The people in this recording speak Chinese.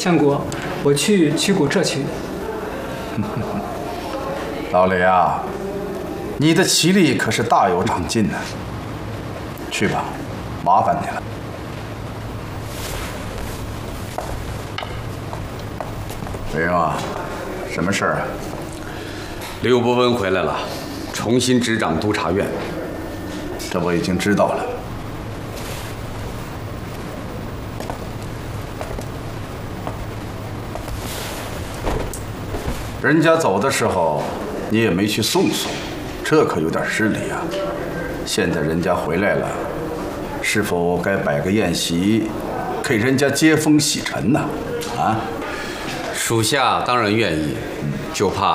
相国，我去曲谷浙去。 老雷啊，你的棋力可是大有长进呢。去吧，麻烦你了。伟荣啊，什么事儿啊？ 刘伯温回来了，重新执掌督察院。 这我已经知道了。人家走的时候，你也没去送送，这可有点失礼啊。现在人家回来了，是否该摆个宴席，给人家接风洗尘呢？啊？ 属下当然愿意，就怕